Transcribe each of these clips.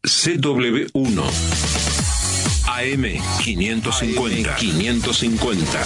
CW1 AM 550.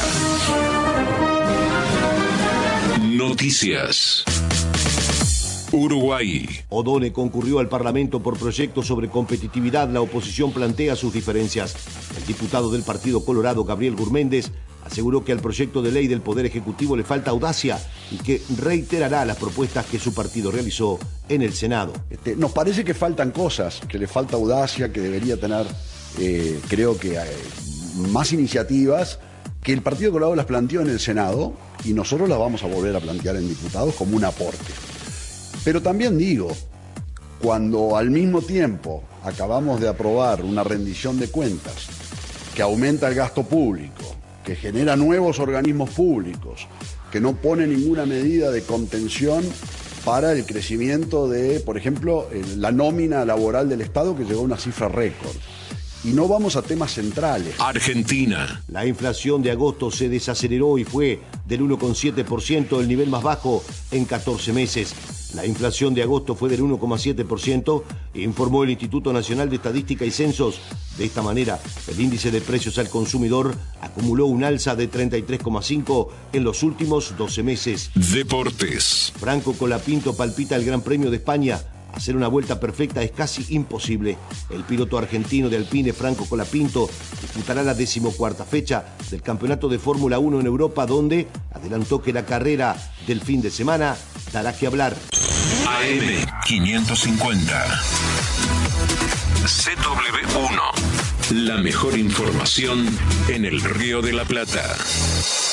Noticias. Uruguay. Odone concurrió al Parlamento por proyectos sobre competitividad. La oposición plantea sus diferencias. El diputado del Partido Colorado, Gabriel Gurméndez, aseguró que al proyecto de ley del Poder Ejecutivo le falta audacia y que reiterará las propuestas que su partido realizó en el Senado. Nos parece que faltan cosas, que le falta audacia, que debería tener, creo que más iniciativas, que el Partido Colorado las planteó en el Senado y nosotros las vamos a volver a plantear en diputados como un aporte. Pero también digo, cuando al mismo tiempo acabamos de aprobar una rendición de cuentas que aumenta el gasto público, que genera nuevos organismos públicos, que no pone ninguna medida de contención para el crecimiento de, por ejemplo, la nómina laboral del Estado, que llegó a una cifra récord. Y no vamos a temas centrales. Argentina. La inflación de agosto se desaceleró y fue del 1,7%, el nivel más bajo en 14 meses. La inflación de agosto fue del 1,7%, informó el Instituto Nacional de Estadística y Censos. De esta manera, el índice de precios al consumidor acumuló un alza de 33,5 en los últimos 12 meses. Deportes. Franco Colapinto palpita el Gran Premio de España. Hacer una vuelta perfecta es casi imposible. El piloto argentino de Alpine, Franco Colapinto, disputará la 14ª fecha del Campeonato de Fórmula 1 en Europa, donde adelantó que la carrera del fin de semana dará que hablar. AM 550. CW1. La mejor información en el Río de la Plata.